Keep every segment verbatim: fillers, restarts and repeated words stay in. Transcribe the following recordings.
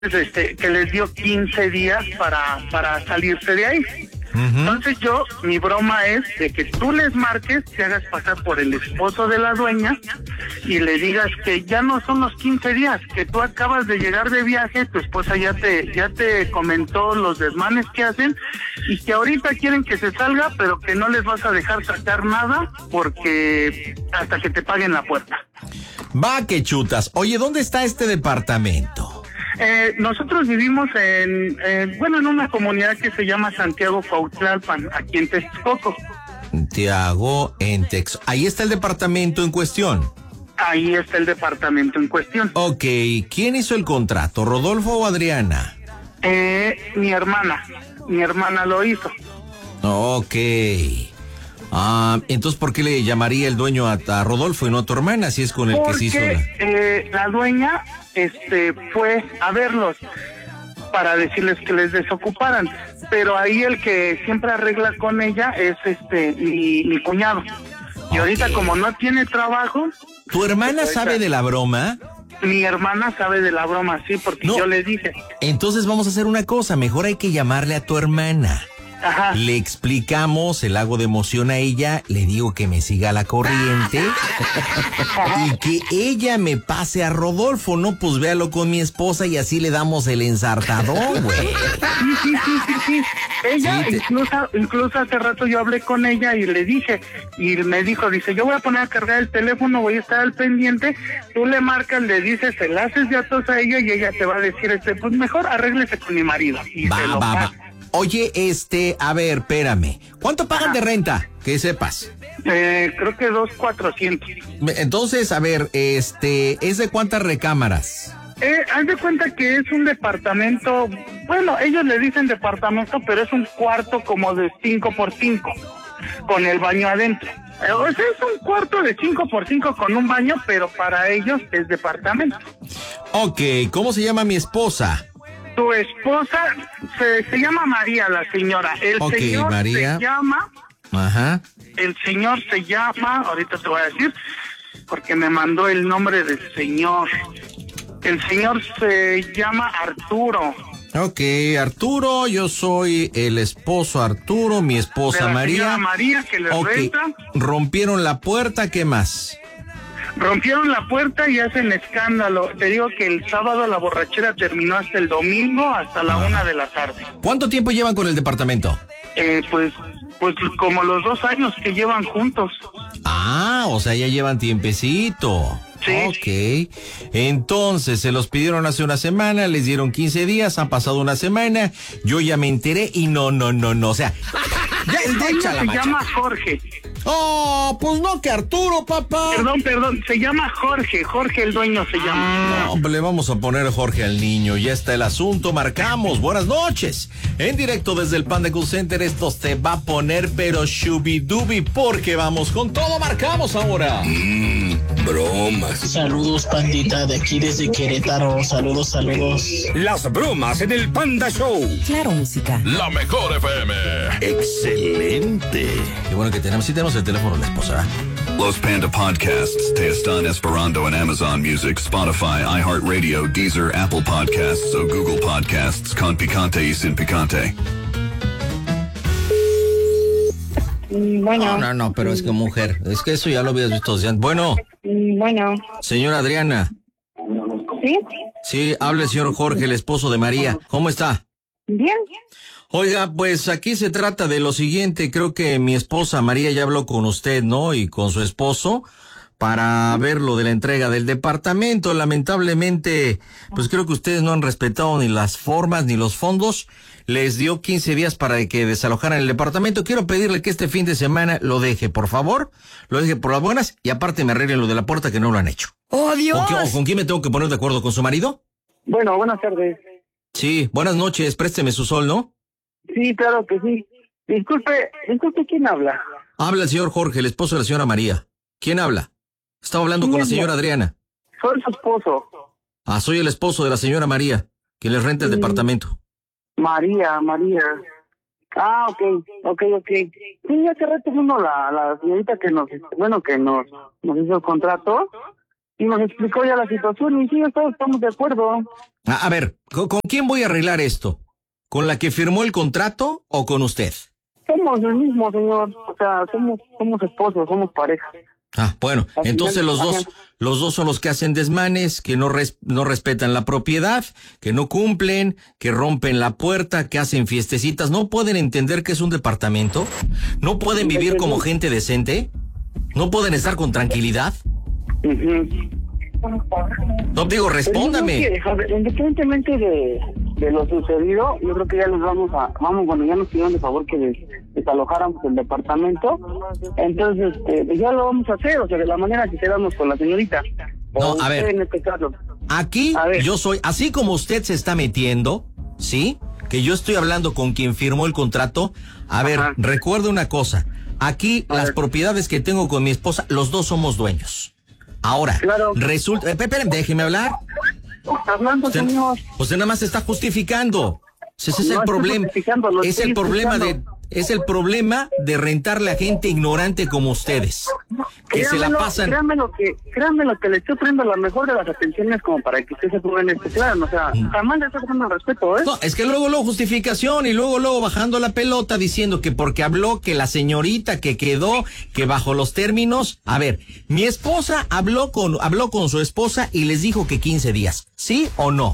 este, que les dio quince días para, para salirse de ahí. Uh-huh. Entonces yo, mi broma es de que tú les marques, te hagas pasar por el esposo de la dueña y le digas que ya no son los quince días, que tú acabas de llegar de viaje, tu esposa ya te ya te comentó los desmanes que hacen y que ahorita quieren que se salga, pero que no les vas a dejar sacar nada porque hasta que te paguen la puerta. Va que chutas. Oye, ¿dónde está este departamento? Eh, nosotros vivimos en, eh, bueno, en una comunidad que se llama Santiago Cuautlalpan, aquí en Texcoco. Santiago, en Texcoco. Ahí está el departamento en cuestión. Ahí está el departamento en cuestión. Ok, ¿quién hizo el contrato, Rodolfo o Adriana? Eh, mi hermana, mi hermana lo hizo. Ok. Ah, entonces, ¿por qué le llamaría el dueño a, a Rodolfo y no a tu hermana si es con el Porque, que se hizo la... eh, la dueña este, fue a verlos para decirles que les desocuparan, pero ahí el que siempre arregla con ella es este mi, mi cuñado. Y ahorita okay. Como no tiene trabajo... ¿Tu hermana sabe de la broma? Mi hermana sabe de la broma, sí, porque no. Yo le dije. Entonces vamos a hacer una cosa, mejor hay que llamarle a tu hermana. Ajá. Le explicamos, el hago de emoción a ella, le digo que me siga la corriente y que ella me pase a Rodolfo, no, pues véalo con mi esposa y así le damos el ensartadón, güey. Sí, sí, sí, sí, sí. Ella, sí, te... incluso, incluso hace rato yo hablé con ella y le dije, y me dijo, dice, yo voy a poner a cargar el teléfono, voy a estar al pendiente, tú le marcas, le dices, se la haces de atos a ella y ella te va a decir, este, pues mejor arréglese con mi marido. Y va, se lo va, va. Oye, este, a ver, espérame. ¿Cuánto pagan ah. de renta? Que sepas. Eh, creo que dos cuatrocientos. Entonces, a ver, este, ¿es de cuántas recámaras? Eh, haz de cuenta que es un departamento, bueno, ellos le dicen departamento, pero es un cuarto como de cinco por cinco, con el baño adentro. Eh, o sea, es un cuarto de cinco por cinco con un baño, pero para ellos es departamento. Ok, ¿cómo se llama mi esposa? Tu esposa se, se llama María, la señora. El okay, señor María. se llama... Ajá. El señor se llama... Ahorita te voy a decir, porque me mandó el nombre del señor. El señor se llama Arturo. Ok, Arturo, yo soy el esposo Arturo, mi esposa de la María. señora María, que le okay. renta. Rompieron la puerta, ¿qué más? Rompieron la puerta y hacen escándalo. Te digo que el sábado la borrachera terminó hasta el domingo, hasta la ah. una de la tarde. ¿Cuánto tiempo llevan con el departamento? Eh, pues, pues como los dos años que llevan juntos. Ah, o sea, ya llevan tiempecito. Sí. Ok. Entonces, se los pidieron hace una semana, les dieron quince días, han pasado una semana, yo ya me enteré y no, no, no, no, o sea... Ya, el dueño se macha. llama Jorge. Oh, pues no que Arturo, papá. Perdón, perdón, se llama Jorge, Jorge el dueño se llama. No, le vamos a poner Jorge al niño, ya está el asunto, marcamos, buenas noches. En directo desde el Panda Cool Center, esto se va a poner pero shubidubi porque vamos con todo, marcamos ahora. Mmm, bromas. Saludos, pandita, de aquí desde Querétaro, saludos, saludos. Las bromas en el Panda Show. Claro, música. La mejor F M. Excelente. Qué bueno que tenemos, sí tenemos el teléfono de la esposa. Los Panda Podcasts están Esperando en Amazon Music, Spotify, iHeartRadio, Deezer, Apple Podcasts o Google Podcasts con picante y sin picante. Bueno. No, no, no, pero es que mujer, es que eso ya lo habías visto. Bueno. Bueno. Señora Adriana. ¿Sí? Sí, habla el señor Jorge, el esposo de María. ¿Cómo está? Bien. Oiga, pues aquí se trata de lo siguiente, creo que mi esposa María ya habló con usted, ¿no? Y con su esposo para ver lo de la entrega del departamento. Lamentablemente, pues creo que ustedes no han respetado ni las formas ni los fondos. Les dio quince días para que desalojaran el departamento. Quiero pedirle que este fin de semana lo deje, por favor. Lo deje por las buenas y aparte me arreglen lo de la puerta que no lo han hecho. ¡Oh, Dios! ¿Con, qué, o ¿Con quién me tengo que poner de acuerdo? ¿Con su marido? Bueno, buenas tardes. Sí, buenas noches. Présteme su sol, ¿no? Sí, claro que sí. Disculpe, disculpe, ¿quién habla? Habla el señor Jorge, el esposo de la señora María. ¿Quién habla? Estaba hablando con la señora Adriana. Soy su esposo. Ah, soy el esposo de la señora María, que les renta el sí. departamento. María, María. Ah, ok, ok, ok. Sí, hace rato vino la, la señorita que nos, bueno, que nos, nos hizo el contrato y nos explicó ya la situación y sí, todos estamos de acuerdo. A, a ver, ¿con, ¿con quién voy a arreglar esto? ¿Con la que firmó el contrato o con usted? Somos el mismo, señor, o sea, somos somos esposos, somos pareja. Ah, bueno, Así entonces es, los dos, ajá. los dos son los que hacen desmanes, que no res, no respetan la propiedad, que no cumplen, que rompen la puerta, que hacen fiestecitas. ¿No pueden entender que es un departamento? ¿No pueden vivir como gente decente? ¿No pueden estar con tranquilidad? Uh-huh. No, digo, respóndame. Pero yo creo que, independientemente de, de lo sucedido, yo creo que ya nos vamos a, vamos, bueno, ya nos pidieron de favor que des, desalojáramos el departamento, entonces, este, ya lo vamos a hacer, o sea, de la manera que quedamos con la señorita. No, a ver, en este caso. aquí yo soy, así como usted se está metiendo, ¿sí? Que yo estoy hablando con quien firmó el contrato. A ver, Ajá. recuerda una cosa, aquí A las ver. propiedades que tengo con mi esposa, los dos somos dueños. Ahora, Claro. resulta, eh, esperen, déjeme hablar. Hablando, Usted, señor. usted nada más se está justificando. Ese es No el estoy problema. justificando, lo Es estoy el problema de, explicando. es el problema de rentarle a gente ignorante como ustedes, que se la Créanmelo, pasan. Créanme lo que, créanme lo que le estoy poniendo la mejor de las atenciones como para que usted se ponga en este plan, o sea, jamás le estoy dando el respeto, ¿eh? No, es que luego, luego justificación y luego, luego bajando la pelota diciendo que porque habló que la señorita que quedó, que bajo los términos. A ver, mi esposa habló con, habló con su esposa y les dijo que quince días, ¿sí o no?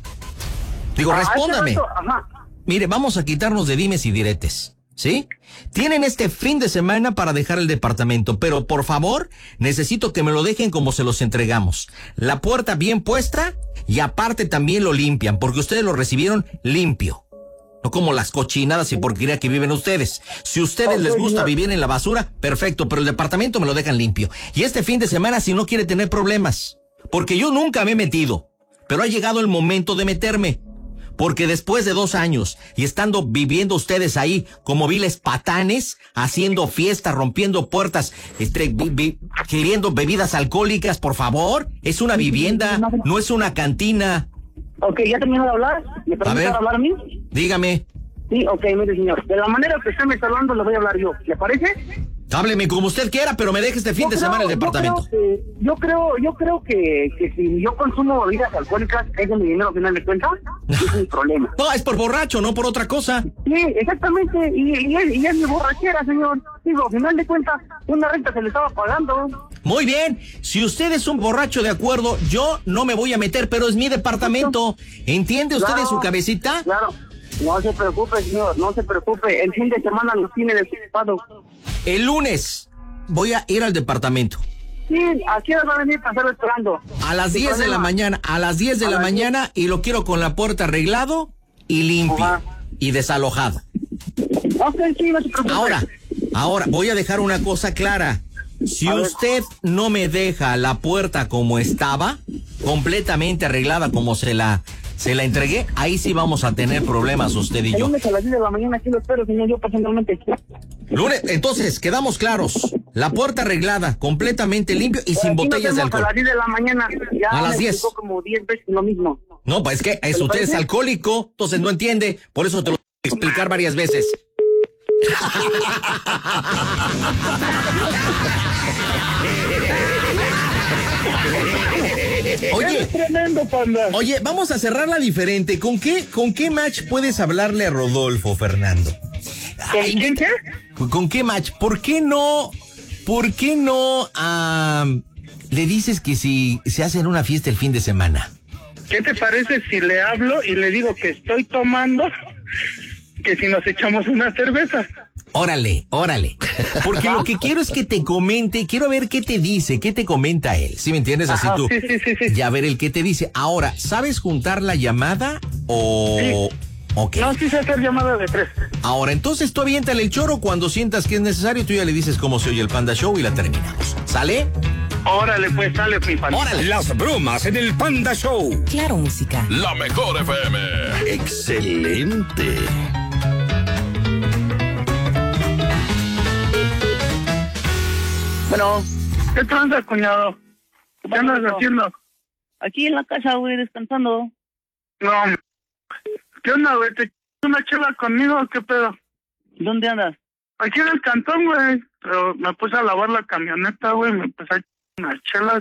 Digo, Ah, respóndame. ese rato, ajá. Mire, vamos a quitarnos de dimes y diretes, ¿sí? Tienen este fin de semana para dejar el departamento, pero por favor, necesito que me lo dejen como se los entregamos. La puerta bien puesta y aparte también lo limpian, porque ustedes lo recibieron limpio. No como las cochinadas y porquería que viven ustedes. Si a ustedes les gusta vivir en la basura, perfecto, pero el departamento me lo dejan limpio. Y este fin de semana si no quiere tener problemas, porque yo nunca me he metido, pero ha llegado el momento de meterme. Porque después de dos años y estando viviendo ustedes ahí como viles patanes, haciendo fiestas, rompiendo puertas, este, vi, vi, queriendo bebidas alcohólicas, por favor, es una vivienda, no es una cantina. Ok, ¿ya terminó de hablar? ¿Me A permite ver. hablar a mí? Dígame, Sí, ok, mire, señor, de la manera que usted me está hablando, le voy a hablar yo, ¿le parece? hábleme como usted quiera, pero me deje este fin Yo de creo- semana el departamento. Yo creo, que, yo creo, yo creo que, que si yo consumo bebidas alcohólicas, es de mi dinero al final de cuentas, es mi problema. No, es por borracho, no por otra cosa. Sí, exactamente, y, y, es, y es mi borrachera, señor. Digo, al final de cuentas, una renta se le estaba pagando. Muy bien, si usted es un borracho de acuerdo, yo no me voy a meter, pero es mi departamento. ¿Entiende usted Claro, en su cabecita? Claro, no se preocupe, señor, no se preocupe. El fin de semana nos tiene desocupado. El lunes voy a ir al departamento. Sí, aquí va a venir a estar esperando. A las Sin diez de la problema. mañana, a las diez de A la las mañana y lo quiero con la puerta arreglado y limpio Ajá. y desalojado. Ok, sí, no se preocupe. Ahora, ahora voy a dejar una cosa clara. Si A ver. usted no me deja la puerta como estaba, completamente arreglada como se la se la entregué, ahí sí vamos a tener problemas usted y El yo. lunes a las diez de la mañana aquí lo espero, señor, yo personalmente. Lunes, entonces, quedamos claros. La puerta arreglada, completamente limpio y sin Aquí nos botellas de vemos alcohol. A las diez de la mañana. Ya A las me diez. explicó como diez veces lo mismo. No, pues es que es, ¿Te usted es parece? alcohólico, entonces no entiende, por eso te lo voy a explicar varias veces. Oye, Eres tremendo, panda. oye, vamos a cerrarla diferente. ¿Con qué, con qué match puedes hablarle a Rodolfo, Fernando? ¿Con quién qué? ¿Con, con qué match? ¿Por qué no, por qué no ah, le dices que si se hacen una fiesta el fin de semana? ¿Qué te parece si le hablo y le digo que estoy tomando, que si nos echamos una cerveza? Órale, órale. Porque lo que quiero es que te comente, quiero ver qué te dice, qué te comenta él. ¿Sí me entiendes? Así Ajá, tú. sí, sí, sí, sí. Ya ver el qué te dice. Ahora, ¿sabes juntar la llamada o...? Sí. Ok. No, sí sé hacer llamada de tres. Ahora, entonces tú aviéntale el choro cuando sientas que es necesario, tú ya le dices cómo se oye el Panda Show y la terminamos. ¿Sale? Órale, pues, sale, mi panda. Órale. Las bromas en el Panda Show. Claro, música. La mejor F M. Excelente. Bueno, ¿qué tranza, cuñado? ¿Qué andas haciendo? Aquí en la casa, güey, descansando. No, ¿qué onda, güey? ¿Te echas una chela conmigo o qué pedo? ¿Dónde andas? Aquí en el cantón, güey. Pero me puse a lavar la camioneta, güey. Me empecé a echar unas chelas.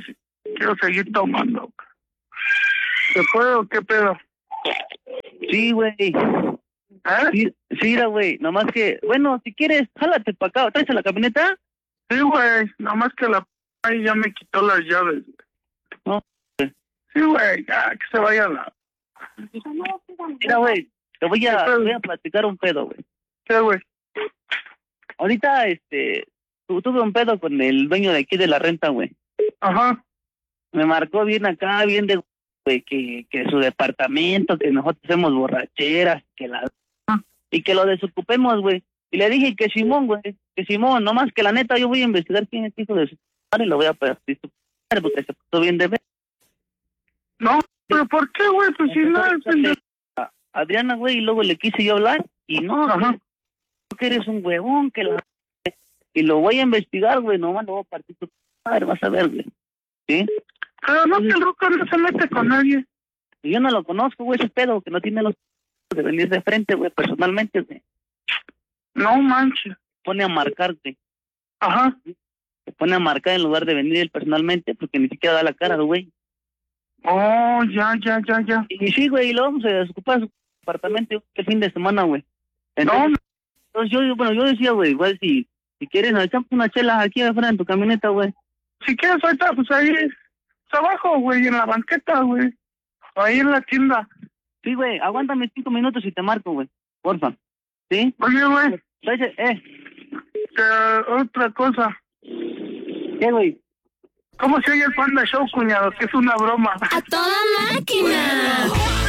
quiero seguir tomando. ¿Se puede o qué pedo? Sí, güey. ¿Eh? Sí, sí, mira, güey. Nomás que, bueno, si quieres, jálate para acá. ¿Traes a la camioneta? Sí, güey. Nomás que la p ahí ya me quitó las llaves. No. Sí, güey. Ya, que se vaya la... Mira, güey. Te voy a, te voy a platicar un pedo, güey. ¿Qué, güey? Ahorita, este, tu- tuve un pedo con el dueño de aquí de la renta, güey. Ajá. Me marcó bien acá, bien de, güey, que, que su departamento, que nosotros hacemos borracheras, que la... y que lo desocupemos, güey. Y le dije que Simón, güey, que Simón, nomás que la neta yo voy a investigar quién es hijo de su padre y lo voy a pedir su padre porque se puso bien de ver. No, pero ¿por qué, güey? Pues si no... Entonces, a Adriana, güey, y luego le quise yo hablar y no, Ajá. güey, que eres un huevón, que la... y lo voy a investigar, güey, nomás lo voy a partir tu padre, vas a ver, güey. ¿Sí? Pero no, que el ruco no se mete con nadie. Y yo no lo conozco, güey, ese pedo, que no tiene los de venir de frente, güey, personalmente, güey. No manches. Pone a marcarte, Ajá. se pone a marcar en lugar de venir él personalmente, porque ni siquiera da la cara, güey. Oh, ya, ya, ya, ya. Y sí, güey, y lo vamos a desocupar su apartamento el fin de semana, güey. No, Entonces, entonces yo, bueno, yo decía, güey, igual si, si quieres, nos echamos una chela aquí afuera en tu camioneta, güey. si quieres ahorita, pues ahí, pues abajo, güey, en la banqueta, güey. Ahí en la tienda. Sí, güey, aguántame cinco minutos y te marco, güey, porfa. ¿Sí? Oye, güey, Oye, eh, que otra cosa. ¿qué, güey? ¿Cómo se oye el Panda Show, cuñado? Que es una broma. ¡A toda máquina!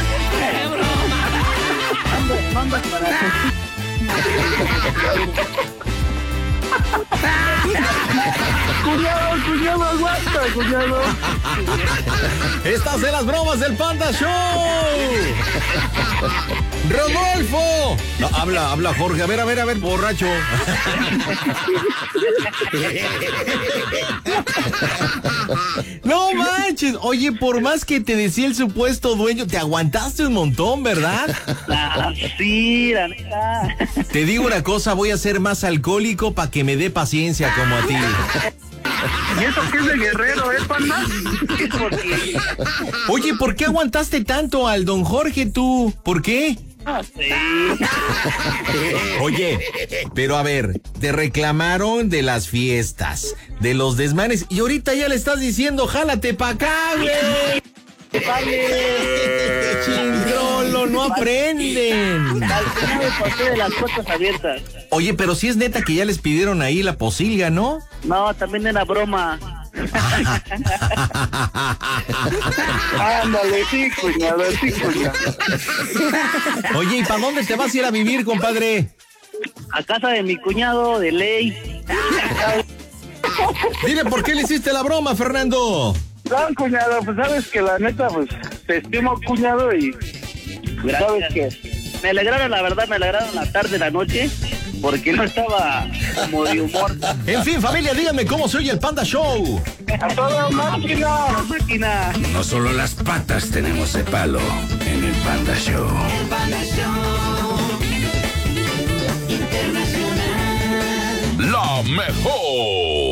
Mando, mando para... Cuñado, cuñado, aguanta, cuñado. Estás en las bromas del Panda Show. ¡Rodolfo! No, habla, habla Jorge. A ver, a ver, a ver, borracho. No manches. Oye, por más que te decía el supuesto dueño, te aguantaste un montón, ¿verdad? Ah, sí, la neta. Te digo una cosa, voy a ser más alcohólico para que me dé paciencia como a ti. ¿Y eso qué es de Guerrero, eh, Panda? Porque... Oye, ¿por qué aguantaste tanto al don Jorge tú? ¿Por qué? Ah, sí. Oye, pero a ver, te reclamaron de las fiestas, de los desmanes, y ahorita ya le estás diciendo, jálate pa' acá, güey. Vale. Chingrolo, no aprenden. Al final me pasé de las puertas abiertas. Oye, pero si es neta que ya les pidieron ahí la posilga, ¿no? No, también era broma. Ándale, sí, cuñado, sí, cuñado. Oye, ¿y para dónde te vas a ir a vivir, compadre? A casa de mi cuñado de ley. Dile por qué le hiciste la broma, Fernando. No, cuñado, pues sabes que la neta, pues, te estimo, cuñado, y sabes que... Me alegraron, la verdad, me alegraron la tarde, la noche, porque no estaba como de humor. En fin, familia, díganme cómo se oye el Panda Show. ¡A toda máquina! Máquina. No solo las patas tenemos de palo en el Panda Show. La mejor.